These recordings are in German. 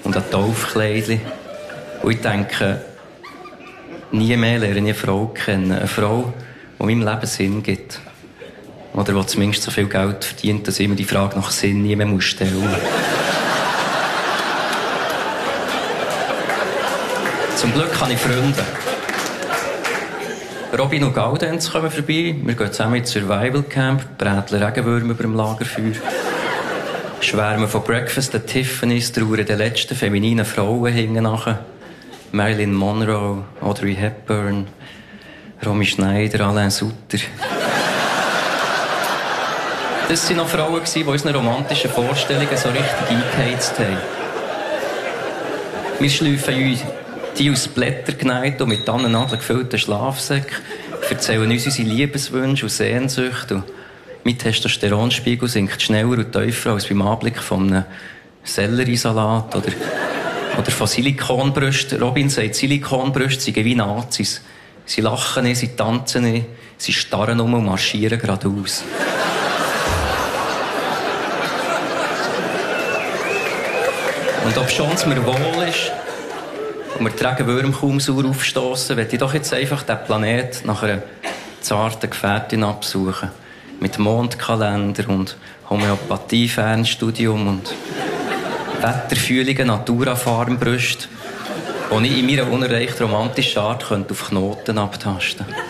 und an Taufkleidchen. Und ich denke, nie mehr lerne ich eine Frau kennen. Eine Frau, die meinem Leben Sinn gibt. Oder die zumindest so viel Geld verdient, dass ich mir die Frage nach Sinn nie mehr stellen muss. Zum Glück habe ich Freunde. Robin und Gaudenz kommen vorbei. Wir gehen zusammen ins Survival Camp, bräteln Regenwürmer über dem Lagerfeuer. Schwärmen von Breakfast at Tiffany's, trauern den letzten femininen Frauen hinten nachher. Marilyn Monroe, Audrey Hepburn, Romy Schneider, Alain Sutter. Das waren noch Frauen, die unseren romantischen Vorstellungen so richtig eingeheizt haben. Wir schleifen uns die aus Blättern geneigt und mit Tannennadeln gefüllten Schlafsäcken, erzählen uns unsere Liebeswünsche und Sehnsüchte. Und mein Testosteronspiegel sinkt schneller und tiefer als beim Anblick von einem Selleriesalat oder von Silikonbrüsten. Robin sagt, Silikonbrüste sind wie Nazis. Sie lachen nicht, sie tanzen nicht, sie starren um und marschieren geradeaus. Und ob schon es mir wohl ist und wir tragen Würm kaum sauer aufstossen, will ich doch jetzt einfach den Planet nach einer zarten Gefährtin absuchen. Mit Mondkalender und Homöopathie-Fernstudium und wetterfühligen Natura-Farmbrüsten, die ich in meiner unerreicht romantischen Art auf Knoten abtasten könnte.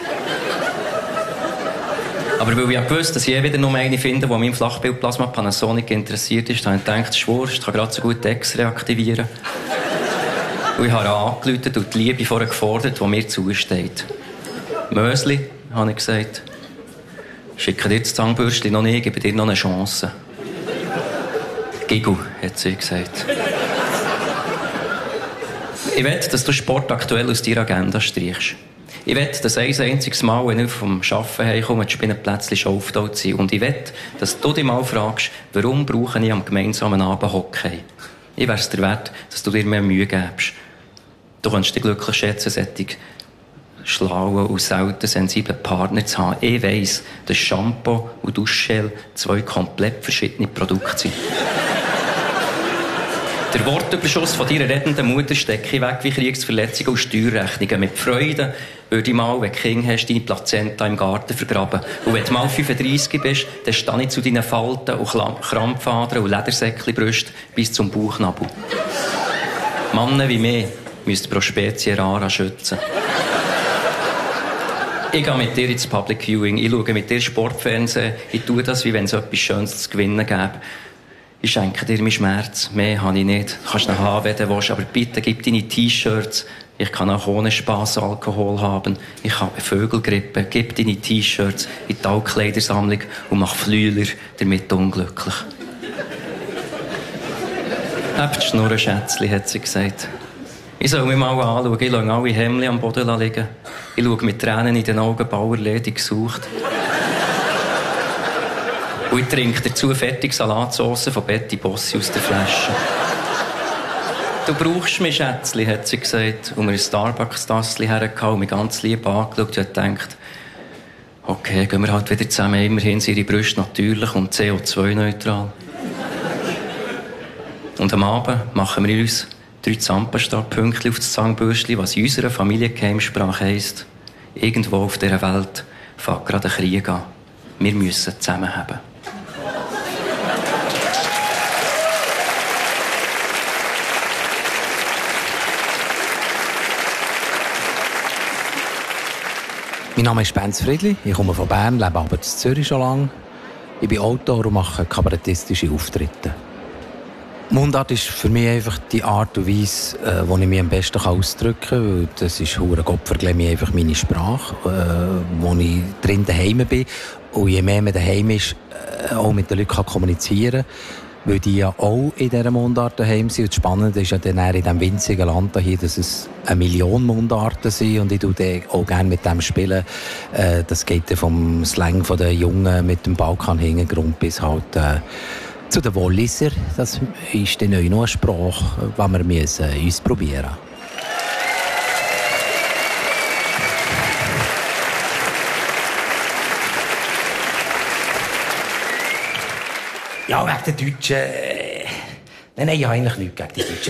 Aber weil ich ja gewusst, dass ich wieder nur eine finde, die an meinem Flachbildplasma Panasonic interessiert ist, habe ich gedacht, das ist Wurst, ich kann gerade so gut X reaktivieren. Und ich habe angerufen und die Liebe vorher gefordert, die mir zusteht. Mösli, habe ich gesagt, schicke dir das Zahnbürstchen noch nicht, gebe dir noch eine Chance. Gigu, hat sie gesagt. Ich will, dass du Sport aktuell aus deiner Agenda streichst. Ich will, dass ein einziges Mal, wenn ich vom Arbeiten heimkomme, das Spinnenplätzchen schon aufgetaucht sind. Und ich will, dass du dich mal fragst, warum brauche ich am gemeinsamen Abend Hockey? Ich wäre es dir wert, dass du dir mehr Mühe gibst. Du kannst dich glücklich schätzen, solche schlauen und selten sensiblen Partner zu haben. Ich weiss, dass Shampoo und Duschgel 2 komplett verschiedene Produkte sind. Der Wortüberschuss von deiner rettenden Mutter stecke ich weg wie Kriegsverletzungen und Steuerrechnungen. Mit Freude würde ich mal, wenn du Kinder hast, deine Plazenta im Garten vergraben. Und wenn du mal 35 bist, dann stehe ich zu deinen Falten und Krampfadern und Ledersäckchenbrüsten bis zum Bauchnabel. Männer wie mich müssen pro Spezie rara schützen. Ich gehe mit dir ins Public Viewing, ich schaue mit dir Sportfernsehen, ich tue das, wie wenn es etwas Schönes zu gewinnen gäbe. Ich schenke dir meinen Schmerz, mehr habe ich nicht. Du kannst ihn haben, wenn du willst, aber bitte gib deine T-Shirts. Ich kann auch ohne Spass Alkohol haben. Ich habe Vögelgrippe. Gib deine T-Shirts in die Altkleidersammlung und mach Flühler damit unglücklich. Habt die Schnurren, Schätzli, hat sie gesagt. Ich soll mich mal anschauen. Ich lasse alle Hemden am Boden liegen. Ich schaue mit Tränen in den Augen, Bauerledig gesucht. Und ich trinke dazu fertig Salatsauce von Betty Bossi aus der Flasche. Du brauchst mich, Schätzli, hat sie gesagt. Und mir ein Starbucks-Tassli hergehauen und mich ganz lieb angeschaut und gedacht, okay, gehen wir halt wieder zusammen. Immerhin sind ihre Brüste natürlich und CO2-neutral. Und am Abend machen wir uns 3 Zahnpasta-Pünktchen auf das Zahnbürstchen, was in unserer Familiengeheimsprache heisst, irgendwo auf dieser Welt fängt gerade ein Krieg an. Wir müssen zusammenhaben. Mein Name ist Benz Friedli, ich komme von Bern, lebe aber in Zürich schon lange. Ich bin Autor und mache kabarettistische Auftritte. Mundart ist für mich einfach die Art und Weise, wo ich mich am besten ausdrücken kann, weil das ist hure Gopferglemi einfach meine Sprache, wo ich drin daheim bin. Und je mehr man daheim ist, auch mit den Leuten kommunizieren kann, weil die ja auch in dieser Mundart daheim sind. Und das Spannende ist ja dann in diesem winzigen Land hier, dass es 1 Million Mundarten sind. Und ich tue auch gerne mit dem spielen. Das geht dann vom Slang von den Jungen mit dem Balkan-Hintergrund bis halt zu den Walliser. Das ist dann noch eine Sprache, die wir uns probieren müssen. Ja, wegen den Deutschen. Nein, ich habe eigentlich nichts gegen die Deutschen.